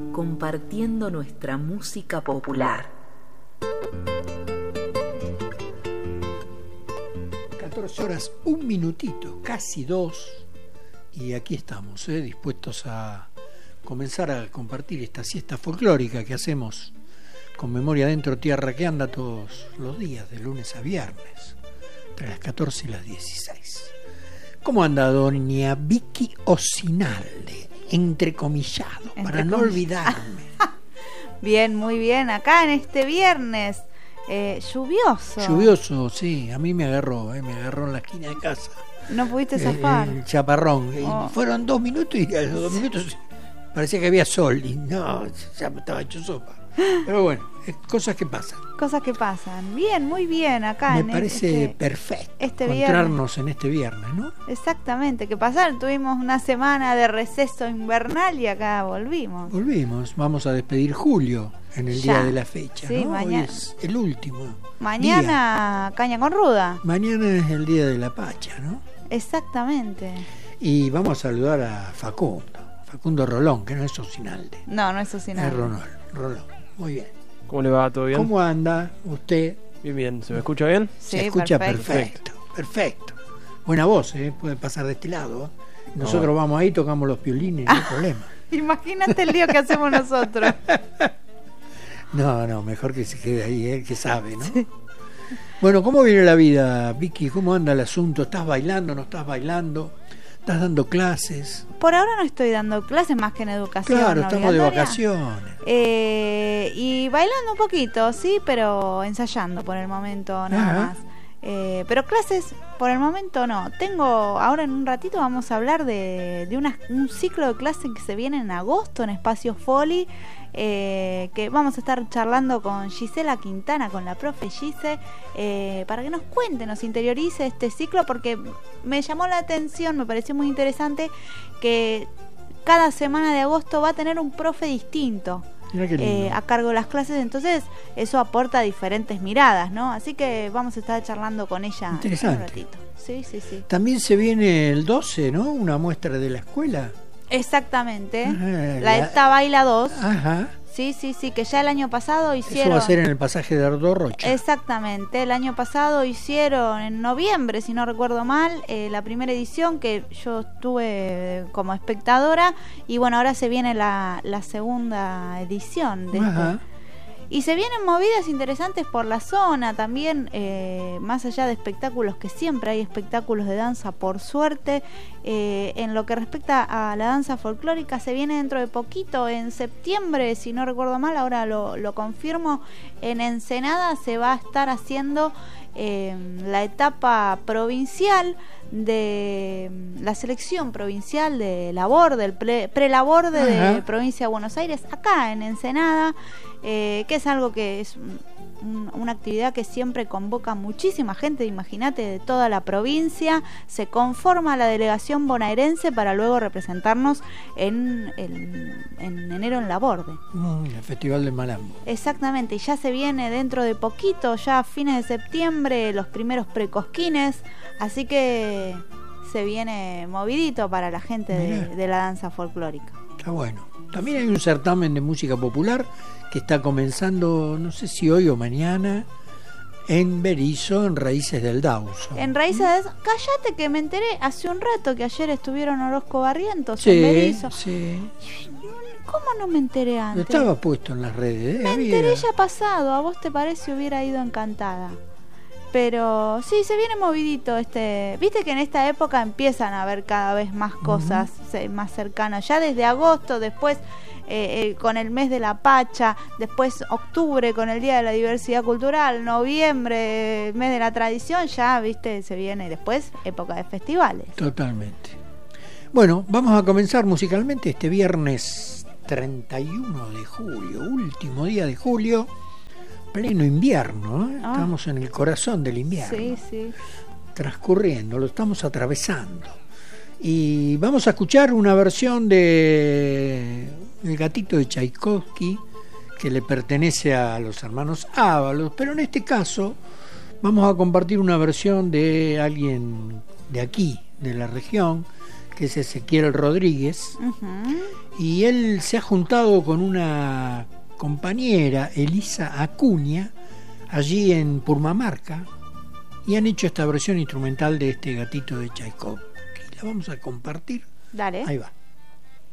compartiendo nuestra música popular. 14 horas, un minutito, casi 2, y aquí estamos, dispuestos a comenzar a compartir esta siesta folclórica que hacemos con Memoria Adentro Tierra, que anda todos los días, de lunes a viernes, entre las 14 y las 16. ¿Cómo anda doña Vicky Osinalde? Entrecomillado, para no olvidarme. Bien, muy bien, acá en este viernes lluvioso. Lluvioso, sí, a mí me agarró en la esquina de casa. No pudiste zafar. El chaparrón. Fueron 2 minutos y a los 2 minutos parecía que había sol y no, ya estaba hecho sopa. Pero bueno, cosas que pasan. Cosas que pasan. Bien, muy bien acá. Me parece perfecto encontrarnos en este viernes, ¿no? Exactamente, que pasaron. Tuvimos una semana de receso invernal y acá volvimos. Vamos a despedir julio en el día de la fecha, sí, ¿no? mañana. Hoy es el último. Mañana día. Caña con ruda. Mañana es el día de la Pacha, ¿no? Exactamente. Y vamos a saludar a Facundo Rolón, que no es Osinalde. No es Osinalde. Es Rolón. Muy bien. ¿Cómo le va? ¿Todo bien? ¿Cómo anda usted? Bien. ¿Se me escucha bien? Sí, se escucha perfecto. Buena voz, puede pasar de este lado. Nosotros vamos ahí, tocamos los piolines, no hay problema. Imagínate el lío que hacemos nosotros. No, mejor que se quede ahí, el que sabe, ¿no? Sí. Bueno, ¿cómo viene la vida, Vicky? ¿Cómo anda el asunto? ¿Estás bailando, no estás bailando? ¿Estás dando clases? Por ahora no estoy dando clases, más que en educación. Claro, estamos de vacaciones. Y bailando un poquito, sí, pero ensayando por el momento nada más. Pero clases por el momento no. Ahora en un ratito vamos a hablar de un ciclo de clases que se viene en agosto en Espacio Foli, que vamos a estar charlando con Gisela Quintana, con la profe Gise, para que nos cuente, nos interiorice este ciclo, porque me llamó la atención, me pareció muy interesante que cada semana de agosto va a tener un profe distinto a cargo de las clases, entonces eso aporta diferentes miradas, ¿no? Así que vamos a estar charlando con ella interesante. Un ratito. Sí. También se viene el 12, ¿no? Una muestra de la escuela. Exactamente. La ETA Baila 2. Ajá. Sí, que ya el año pasado hicieron... Eso va a ser en el pasaje de Ardo Rocha. Exactamente, el año pasado hicieron en noviembre, si no recuerdo mal, la primera edición, que yo estuve como espectadora, y bueno, ahora se viene la segunda edición de Y se vienen movidas interesantes por la zona también, más allá de espectáculos, que siempre hay espectáculos de danza, por suerte. En lo que respecta a la danza folclórica, se viene dentro de poquito, en septiembre, si no recuerdo mal, ahora lo confirmo, en Ensenada se va a estar haciendo la etapa provincial de la selección provincial de labor, del prelabor de provincia de Buenos Aires, acá en Ensenada, que es algo que es una actividad que siempre convoca muchísima gente, imagínate, de toda la provincia. Se conforma la delegación bonaerense para luego representarnos en enero en Laborde. El Festival del Malambo. Exactamente, y ya se viene dentro de poquito, ya a fines de septiembre, los primeros precosquines, así que se viene movidito para la gente de la danza folclórica. Está bueno. También hay un certamen de música popular que está comenzando, no sé si hoy o mañana, en Berizo, en Raíces del Dawson. En Raíces del Dawson. Cállate que me enteré hace un rato que ayer estuvieron Orozco Barrientos en Berizo. Sí. ¿Cómo no me enteré antes? Estaba puesto en las redes. Me enteré ya pasado. ¿A vos te parece? Hubiera ido encantada. Pero sí, se viene movidito viste que en esta época empiezan a haber cada vez más cosas más cercanas, ya desde agosto, después con el mes de la Pacha, después octubre con el Día de la Diversidad Cultural, noviembre, mes de la tradición, ya viste, se viene después época de festivales. Totalmente. Bueno, vamos a comenzar musicalmente este viernes 31 de julio, último día de julio, pleno invierno, Estamos en el corazón del invierno. Sí. Transcurriendo, lo estamos atravesando. Y vamos a escuchar una versión de El gatito de Tchaikovsky, que le pertenece a los hermanos Ábalos, pero en este caso vamos a compartir una versión de alguien de aquí, de la región, que es Ezequiel Rodríguez, Ujú. y él se ha juntado con una compañera, Elisa Acuña, allí en Purmamarca, y han hecho esta versión instrumental de este gatito de Tchaikovsky. La vamos a compartir. Dale. Ahí va.